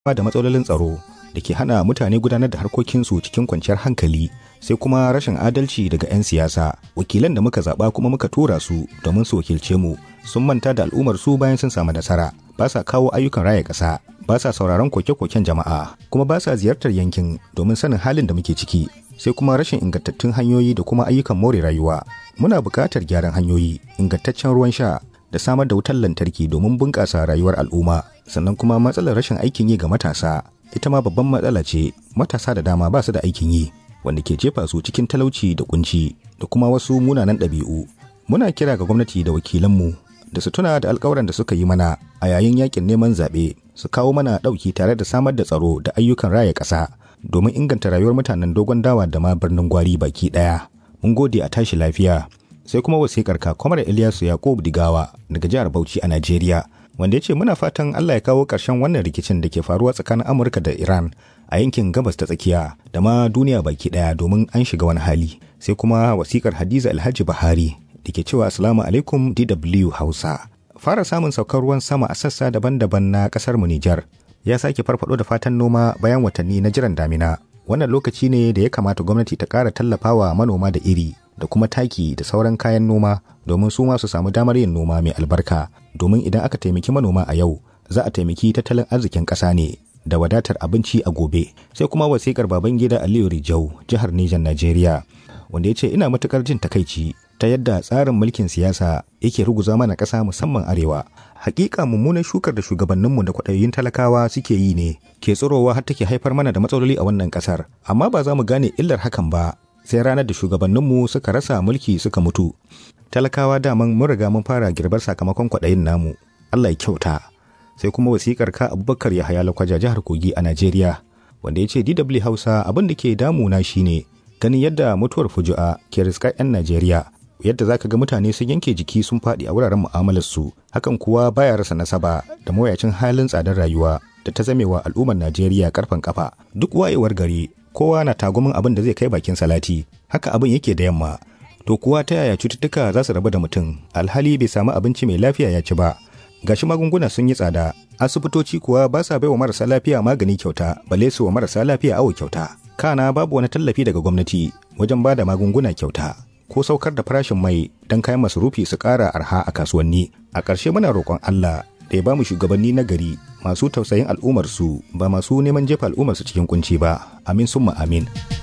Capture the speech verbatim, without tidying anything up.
da matsalolin tsaro da ke hana mutane gudanar da harkokinsu cikin kwanciyar hankali, sai kuma rashin adalci daga 'yan siyasa. Wakilan da muka zaɓa kuma muka tura su domin su wakilce mu sun manta da al'ummar su bayan sun samu nasara, ba sa kawo ayyukan raya ƙasa, ba sa sauraron koke-koken jama'a, kuma ba sa ziyartar yankin domin sanin halin da muke ciki. Sai kuma rashin ingantattun hanyoyi da kuma ayyukan more rayuwa. Muna buƙatar gyaran hanyoyi, ingantaccen ruwan sha, da samar da wutar lantarki domin bunƙasa rayuwar al'umma. Sannan kuma matsalar rashin aikin yi ga matasa, ita ma babban matsala ce. Matasa da dama ba su da aikin yi, wanda ke jefa su cikin talauci da kunci da kuma wasu munanan ɗabi'u. Muna kira ga gwamnati da wakilanmu da su tuna da alƙawuran da suka yi mana a yayin yakin neman zaɓe, su kawo mana ɗauki tare da samar da tsaro da ayyukan raya ƙasa domin inganta rayuwar mutanen Dogon Dawa da ma birnin Gwari baki ɗaya. Mun gode, a tashi lafiya. Sai kuma wasiƙar ka Kwamar Ilyasu Yakubu Digawa daga jihar Bauchi a Najeriya, wanda ya ce muna fatan Allah ya kawo ƙarshen wannan rikicin da ke faruwa tsakanin Amurka da Iran a yankin gabas ta tsakiya da ma duniya baki ɗaya, domin an shiga wani hali. Sai kuma wasiƙar Hadiza Alhaji Bahari da ke cewa Assalamu alaikum D W Hausa. Fara samun saukar ruwan sama a sassa daban-daban na ƙasar mu Nijar ya sake farfado da fatan noma bayan watanni na jiran damina. Wannan lokaci ne da ya kamata gwamnati ta ƙara tallafawa manoma da iri da kuma taki da sauran kayan noma domin su ma su samu damar yin noma mai albarka, domin idan aka taimaki manoma a yau za a taimaki tattalin arzikin ƙasa ne da wadatar abinci a gobe. Sai kuma wasiƙar Babangida Aliyu Rijau, jihar Nijar, Najeriya, wanda ya ce ina matuƙar jin takaici ta yadda tsarin mulkin siyasa yake ruguza mana ƙasa, musamman arewa. Hakika mummunan shukar da shugabanninmu da kwaɗayoyin talakawa suke yi ne ke tsirowa har take haifar mana da matsaloli a wannan ƙasar, amma ba za mu gane illar hakan ba sai ranar da shugabanninmu suka rasa mulki suka mutu. Talakawa daman mun riga mun fara girbar sakamakon kwaɗayin namu. Allah ya kyauta. Sai kuma wasiƙar ka Abubakar Yahaya Lakwaja, jihar Kogi a Najeriya, wanda ya ce D W Hausa, abin da ke damuna shine ganin yadda mutuwar fuju'a ke riskar 'yan Najeriya, yadda zaka ga mutane sun yanke jiki sun faɗi a wuraren mu'amalar su. Hakan kuwa baya rasa nasaba da mawuyacin halin tsadar rayuwa da ta zamewa al'ummar Najeriya karfan kafa. Duk wayewar gari kowa na tagumin abin da zai kai bakin salati. Haka abin yake da yamma. To kuwa ta yaya cututtuka za su rabu da mutum alhali bai samu abinci mai lafiya ya ci ba? Gashi magunguna sun yi tsada, asibitoci kuwa ba sa baiwa marasa lafiya magani kyauta, bale su wa marasa lafiya awo kyauta. Kana babu wani tallafi daga gwamnati wajen ba da magunguna kyauta ko saukar da farashin mai don kayan masarufi su ƙara arha a kasuwanni. A ƙarshe muna roƙon Allah da ya ba mu shugabanni na gari masu tausayin al'ummarsu, ba masu neman jefa al'ummarsu cikin kunci ba. Amin summa amin.